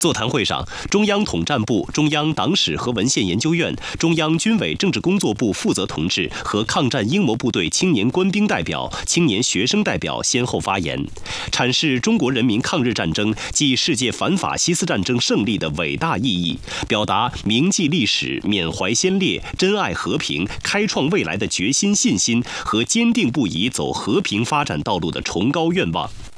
座谈会上，中央统战部、中央党史和文献研究院、中央军委政治工作部负责同志和抗战英模部队青年官兵代表、青年学生代表先后发言，阐释中国人民抗日战争暨世界反法西斯战争胜利的伟大意义，表达铭记历史、缅怀先烈、珍爱和平、开创未来的决心、信心和坚定不移走和平发展道路的崇高愿望。